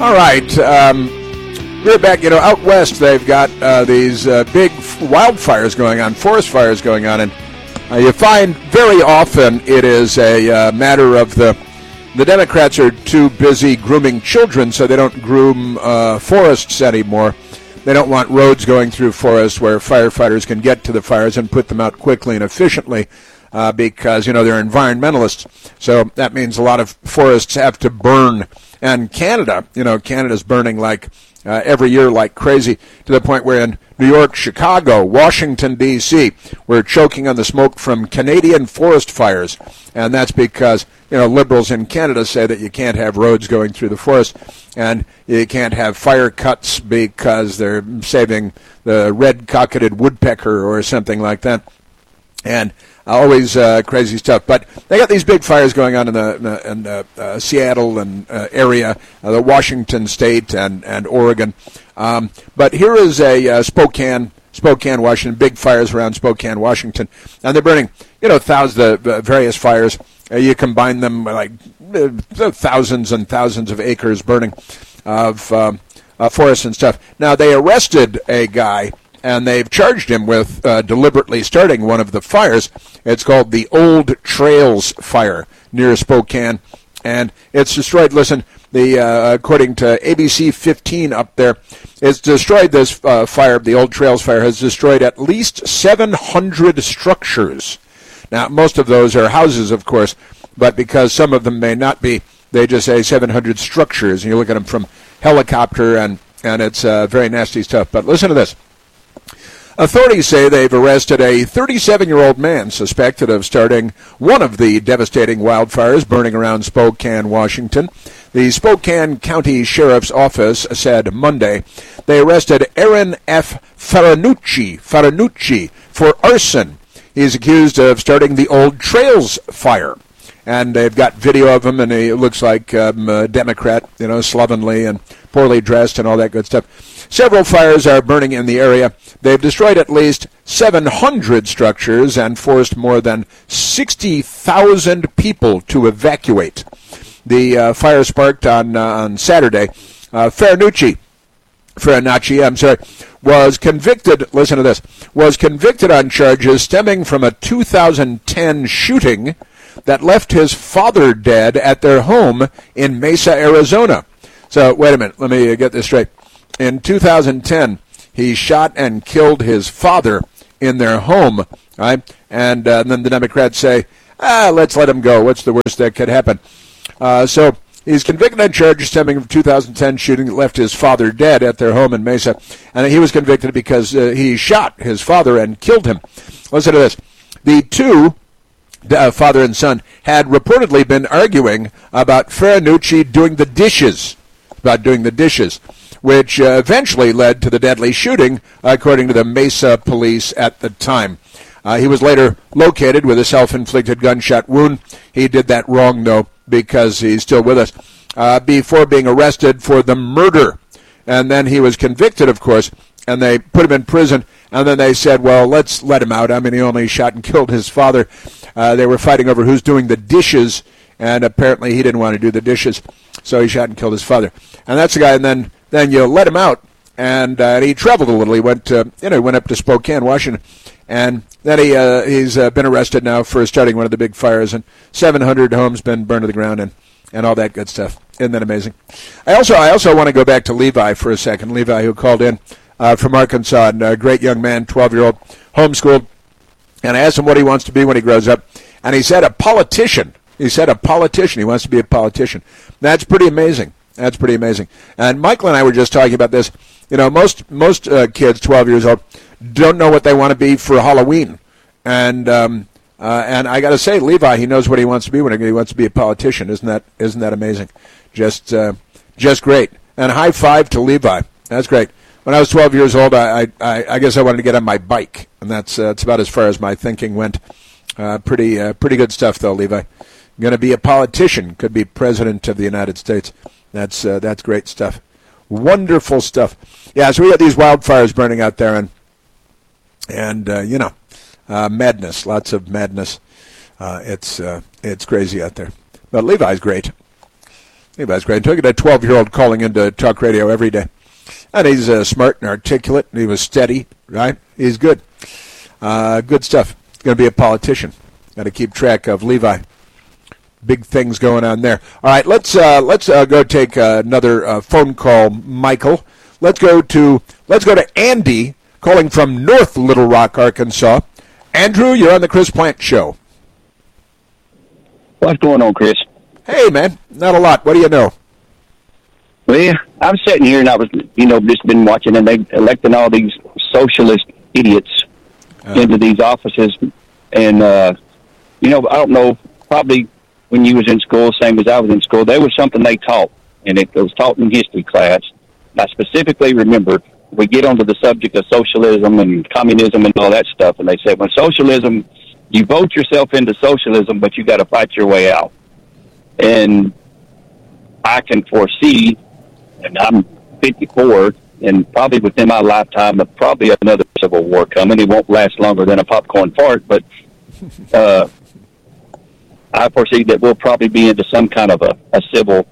All right. We're back. Out west, they've got these big wildfires going on, forest fires going on, and you find very often it is a matter of the Democrats are too busy grooming children, so they don't groom forests anymore. They don't want roads going through forests where firefighters can get to the fires and put them out quickly and efficiently because, they're environmentalists. So that means a lot of forests have to burn. And Canada, Canada's burning like every year like crazy to the point where in New York, Chicago, Washington, D.C., we're choking on the smoke from Canadian forest fires. And that's because, liberals in Canada say that you can't have roads going through the forest and you can't have fire cuts because they're saving the red-cocketed woodpecker or something like that. And always crazy stuff. But they got these big fires going on in the Seattle and area, the Washington State and Oregon. But here is a Spokane, Washington, big fires around Spokane, Washington. And they're burning, thousands of various fires. You combine them like thousands and thousands of acres burning of forests and stuff. Now, they arrested a guy, and they've charged him with deliberately starting one of the fires. It's called the Old Trails Fire near Spokane, and it's destroyed, listen, according to ABC 15 up there, it's destroyed this fire, the Old Trails Fire, has destroyed at least 700 structures. Now, most of those are houses, of course, but because some of them may not be, they just say 700 structures, and you look at them from helicopter, and it's very nasty stuff. But listen to this. Authorities say they've arrested a 37-year-old man suspected of starting one of the devastating wildfires burning around Spokane, Washington. The Spokane County Sheriff's Office said Monday they arrested Aaron F. Faranucci for arson. He's accused of starting the Old Trails Fire. And they've got video of him, and he looks like a Democrat, slovenly and poorly dressed and all that good stuff. Several fires are burning in the area. They've destroyed at least 700 structures and forced more than 60,000 people to evacuate. The fire sparked on Saturday. Faranucci, was convicted, listen to this, was convicted on charges stemming from a 2010 shooting that left his father dead at their home in Mesa, Arizona. So, wait a minute, let me get this straight. In 2010, he shot and killed his father in their home, right? And then the Democrats say, let's let him go. What's the worst that could happen? So he's convicted on charges stemming from 2010 shooting that left his father dead at their home in Mesa. And he was convicted because he shot his father and killed him. Listen to this. The two, father and son, had reportedly been arguing about Faranucci doing the dishes, which eventually led to the deadly shooting, according to the Mesa police at the time. He was later located with a self-inflicted gunshot wound. He did that wrong, though, because he's still with us, before being arrested for the murder. And then he was convicted, of course, and they put him in prison. And then they said, well, let's let him out. I mean, he only shot and killed his father. They were fighting over who's doing the dishes, and apparently he didn't want to do the dishes, so he shot and killed his father. And that's the guy, and then you let him out, and he traveled a little. He went up to Spokane, Washington, and then he's been arrested now for starting one of the big fires, and 700 homes been burned to the ground, and all that good stuff. Isn't that amazing? I also want to go back to Levi for a second. Levi, who called in from Arkansas, and a great young man, 12-year-old, homeschooled, and I asked him what he wants to be when he grows up, and he said a politician. He said a politician. He wants to be a politician. That's pretty amazing. And Michael and I were just talking about this. Most kids, 12 years old, don't know what they want to be for Halloween. And I got to say, Levi, he knows what he wants to be when he wants to be a politician. Isn't that amazing? Just great. And high five to Levi. That's great. When I was 12 years old, I guess I wanted to get on my bike, and that's about as far as my thinking went. Pretty good stuff, though, Levi. Going to be a politician, could be president of the United States. That's great stuff. Wonderful stuff. Yeah, so we got these wildfires burning out there, and madness, lots of madness. It's crazy out there. But Levi's great. That's great. Look at that 12-year-old calling into talk radio every day. And he's smart and articulate, and he was steady, right? He's good. Good stuff. He's going to be a politician. Got to keep track of Levi. Big things going on there. All right, let's go take another phone call, Michael. Let's go to Andy calling from North Little Rock, Arkansas. Andrew, you're on the Chris Plante Show. What's going on, Chris? Hey, man, not a lot. What do you know? Well, I'm sitting here and I was, just been watching, and they electing all these socialist idiots into these offices. And, I don't know, probably when you was in school, same as I was in school, there was something they taught, and it was taught in history class. I specifically remember we get onto the subject of socialism and communism and all that stuff, and they said, when socialism, you vote yourself into socialism, but you got to fight your way out. And I can foresee, and I'm 54, and probably within my lifetime, probably another civil war coming. It won't last longer than a popcorn fart, but I foresee that we'll probably be into some kind of a civil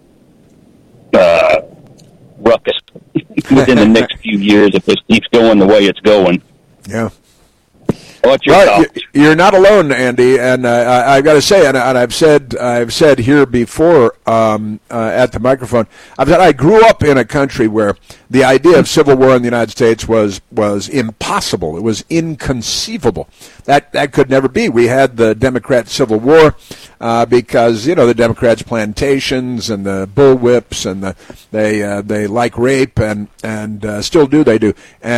ruckus within the next few years if this keeps going the way it's going. Yeah. What's your thoughts? You're not alone, Andy, and I've got to say, and I've said here before at the microphone, I grew up in a country where the idea of civil war in the United States was impossible. It was inconceivable. That could never be. We had the Democrat Civil War because the Democrats' plantations and the bullwhips and they like rape and still do. They do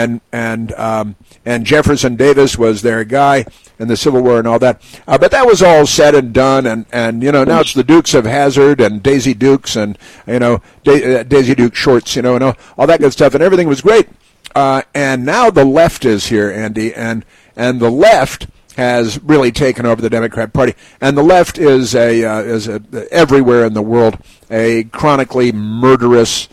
and Jefferson Davis was their guy in the Civil War and all that. But that was all said and done, and now it's the Dukes of Hazzard and Daisy Dukes and Daisy Duke shorts, and all that good stuff, and everything was great. And now the left is here, Andy, and the left has really taken over the Democrat Party, and the left is everywhere in the world a chronically murderous,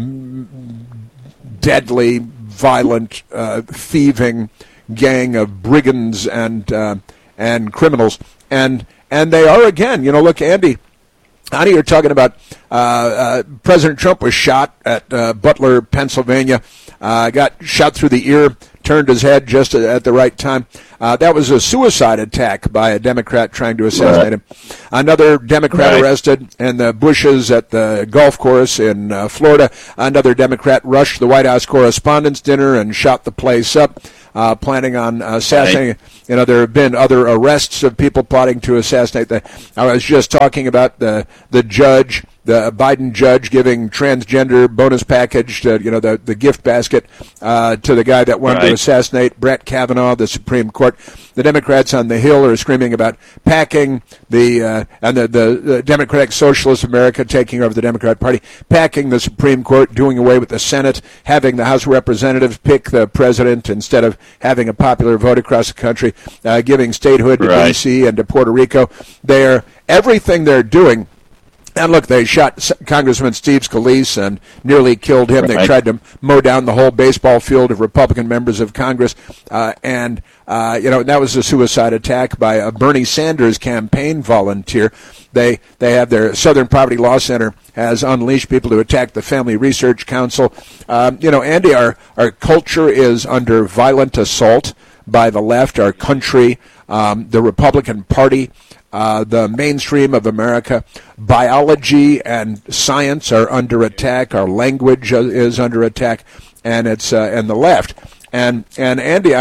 deadly, violent, thieving gang of brigands and criminals, and they are again. Look, Andy, you're talking about President Trump was shot at Butler, Pennsylvania, got shot through the ear, turned his head just at the right time. That was a suicide attack by a Democrat trying to assassinate him. Another Democrat arrested in the bushes at the golf course in Florida. Another Democrat rushed the White House Correspondents' Dinner and shot the place up, planning on assassinating. There have been other arrests of people plotting to assassinate. I was just talking about the judge, the Biden judge, giving transgender bonus package to the gift basket to the guy that wanted to assassinate Brett Kavanaugh, the Supreme Court. The Democrats on the Hill are screaming about packing the Democratic Socialist America taking over the Democrat Party, packing the Supreme Court, doing away with the Senate, having the House of Representatives pick the president instead of having a popular vote across the country, giving statehood to D.C. and to Puerto Rico. Everything they're doing. And look, they shot Congressman Steve Scalise and nearly killed him. They tried to mow down the whole baseball field of Republican members of Congress. And that was a suicide attack by a Bernie Sanders campaign volunteer. They have their Southern Poverty Law Center has unleashed people to attack the Family Research Council. Andy, our culture is under violent assault by the left. Our country, the Republican Party, the mainstream of America, biology and science are under attack. Our language is under attack, and it's and the left. And Andy,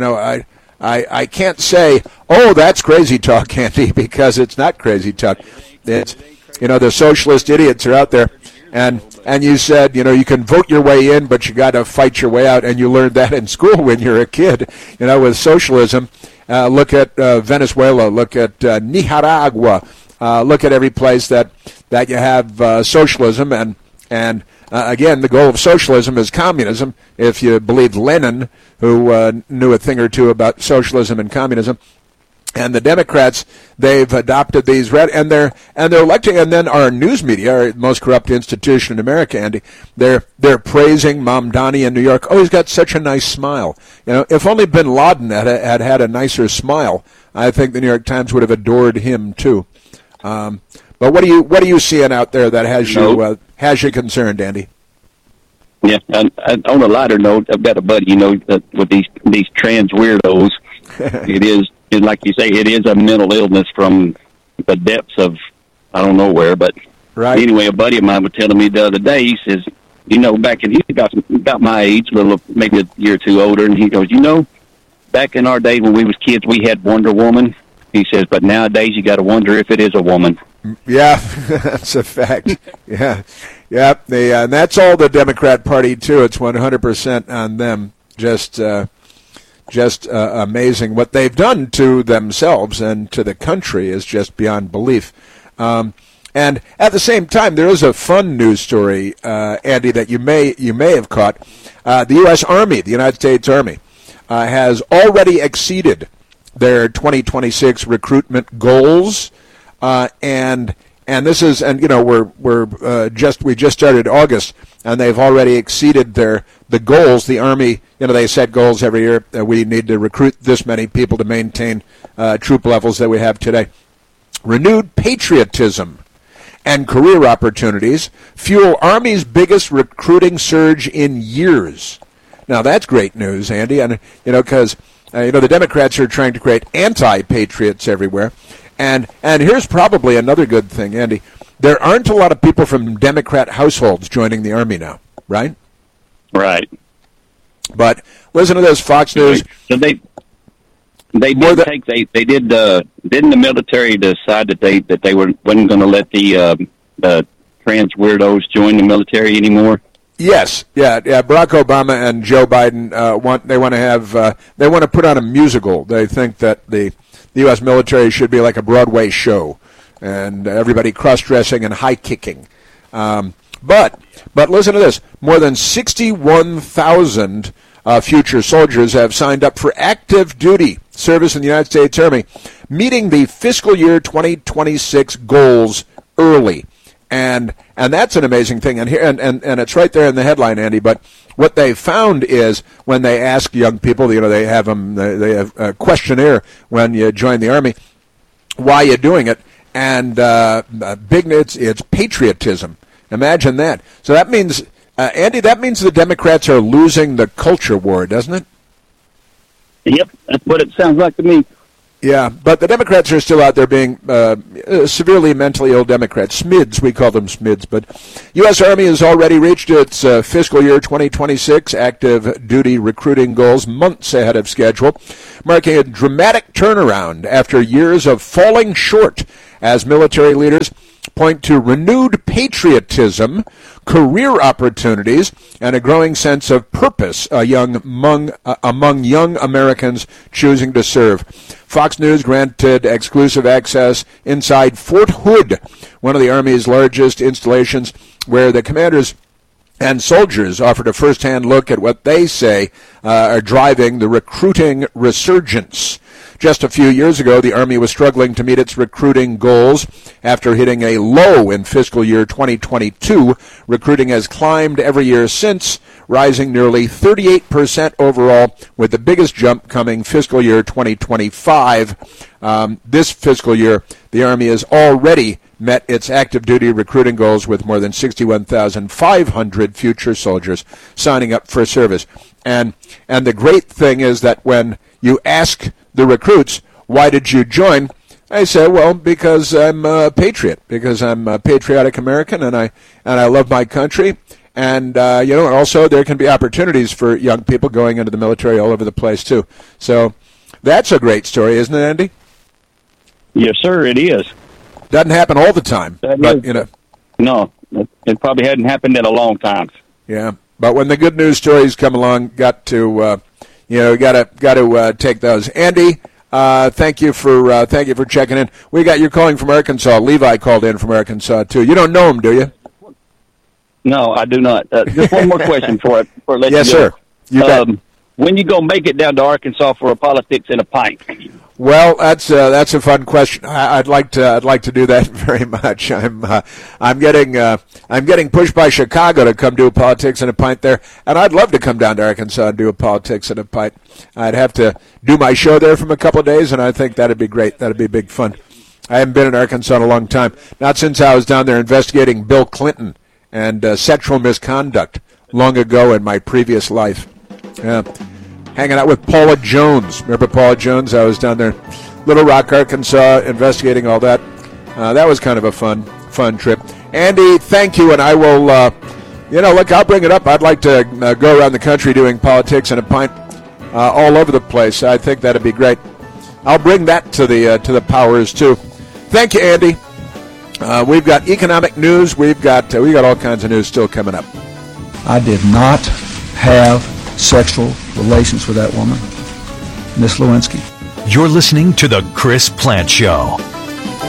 I can't say, oh, that's crazy talk, Andy, because it's not crazy talk. It's the socialist idiots are out there, and you said you can vote your way in, but you got to fight your way out, and you learned that in school when you're a kid. With socialism. Look at Venezuela. Look at Nicaragua. Look at every place that you have socialism, and again, the goal of socialism is communism. If you believe Lenin, who knew a thing or two about socialism and communism, and the Democrats, they've adopted these and they're electing, and then our news media, our most corrupt institution in America, Andy, they're praising Mamdani in New York. Oh, he's got such a nice smile. If only Bin Laden had a nicer smile, I think the New York Times would have adored him too. But what are you seeing out there that has you concerned, Andy? Yeah, and on a lighter note, I've got a buddy, that with these trans weirdos, like you say, it is a mental illness from the depths of I don't know where. But anyway, a buddy of mine was telling me the other day. He says, back in he's about my age, maybe a year or two older, and he goes, back in our day when we was kids, we had Wonder Woman. He says, but nowadays you got to wonder if it is a woman. Yeah, that's a fact. Yeah. And that's all the Democrat Party too. It's 100% on them. Just amazing what they've done to themselves and to the country is just beyond belief. And at the same time, there is a fun news story, Andy, that you may have caught. The U.S. Army, the United States Army, has already exceeded their 2026 recruitment goals, and this is, and we just started August, and they've already exceeded the goals. The Army, they set goals every year. We need to recruit this many people to maintain troop levels that we have today. Renewed patriotism and career opportunities fuel Army's biggest recruiting surge in years. Now that's great news, Andy, and because the Democrats are trying to create anti-patriots everywhere. And here's probably another good thing, Andy. There aren't a lot of people from Democrat households joining the Army now, right? Right. But listen to this, Fox News. So didn't the military decide that they wasn't going to let the trans weirdos join the military anymore? Yes, yeah. Barack Obama and Joe Biden want to put on a musical. They think that the U.S. military should be like a Broadway show, and everybody cross-dressing and high-kicking. But listen to this: more than 61,000 future soldiers have signed up for active duty service in the United States Army, meeting the fiscal year 2026 goals early. And that's an amazing thing. And here and it's right there in the headline, Andy. But what they found is when they ask young people, they have a questionnaire when you join the Army, why you're doing it, and it's patriotism. Imagine that. So that means, Andy, the Democrats are losing the culture war, doesn't it? Yep, that's what it sounds like to me. Yeah, but the Democrats are still out there being severely mentally ill Democrats. SMIDs, we call them SMIDs. But U.S. Army has already reached its fiscal year 2026 active duty recruiting goals months ahead of schedule, marking a dramatic turnaround after years of falling short as military leaders point to renewed patriotism, career opportunities, and a growing sense of purpose among young Americans choosing to serve. Fox News granted exclusive access inside Fort Hood, one of the Army's largest installations, where the commanders and soldiers offered a first-hand look at what they say are driving the recruiting resurgence. Just a few years ago, the Army was struggling to meet its recruiting goals after hitting a low in fiscal year 2022. Recruiting has climbed every year since, rising nearly 38% overall, with the biggest jump coming fiscal year 2025. This fiscal year, the Army has already met its active duty recruiting goals with more than 61,500 future soldiers signing up for service. And the great thing is that when you ask the recruits, why did you join? I say, well, because I'm a patriot, because I'm a patriotic American, and I love my country. And also there can be opportunities for young people going into the military all over the place too. So that's a great story, isn't it, Andy? Yes, sir, it is. Doesn't happen all the time, No, it probably hadn't happened in a long time. Yeah, but when the good news stories come along, got to take those. Andy, thank you for checking in. You're calling from Arkansas. Levi called in from Arkansas too. You don't know him, do you? No, I do not. Just one more question for let yes, you go. Sir. You bet. When you gonna make it down to Arkansas for a politics in a pint? Well, that's a fun question. I'd like to do that very much. I'm getting pushed by Chicago to come do a politics in a pint there, and I'd love to come down to Arkansas and do a politics in a pint. I'd have to do my show there for a couple of days, and I think that'd be great. That'd be big fun. I haven't been in Arkansas in a long time. Not since I was down there investigating Bill Clinton and sexual misconduct long ago in my previous life. Hanging out with Paula Jones. Remember Paula Jones? I was down there, Little Rock, Arkansas, investigating all that. That was kind of a fun trip. Andy, thank you, and I will, look, I'll bring it up. I'd like to go around the country doing politics and a pint all over the place. I think that'd be great. I'll bring that to the powers, too. Thank you, Andy. We've got economic news. We got all kinds of news still coming up. I did not have sexual relations with that woman, Miss Lewinsky. You're listening to The Chris Plante Show.